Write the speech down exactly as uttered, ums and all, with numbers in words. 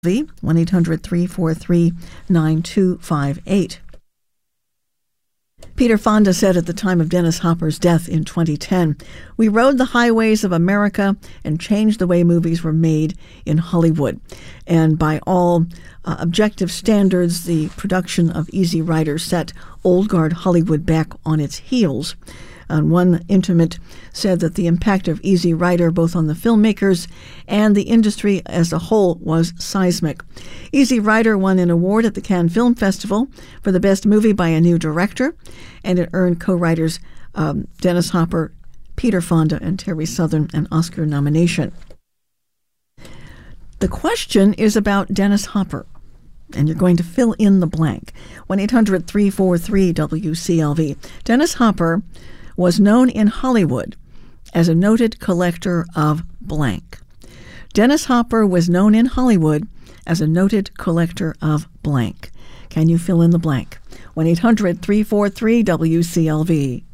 one eight hundred, three four three, nine two five eight. Peter Fonda said at the time of Dennis Hopper's death in twenty ten, "We rode the highways of America and changed the way movies were made in Hollywood." And by all uh, objective standards, the production of Easy Rider set old guard Hollywood back on its heels. And one intimate said that the impact of Easy Rider, both on the filmmakers and the industry as a whole, was seismic. Easy Rider won an award at the Cannes Film Festival for the best movie by a new director, and it earned co-writers um, Dennis Hopper, Peter Fonda, and Terry Southern an Oscar nomination. The question is about Dennis Hopper, and you're going to fill in the blank. one eight hundred, three four three, W C L V. Dennis Hopper was known in Hollywood as a noted collector of blank. Dennis Hopper was known in Hollywood as a noted collector of blank. Can you fill in the blank? one eight hundred, three four three, W C L V.